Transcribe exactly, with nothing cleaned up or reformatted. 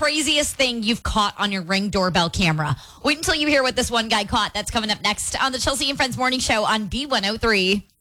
craziest thing you've caught on your Ring doorbell camera? Wait until you hear what this one guy caught. That's coming up next on the Chelsea and Friends Morning Show on B one oh three.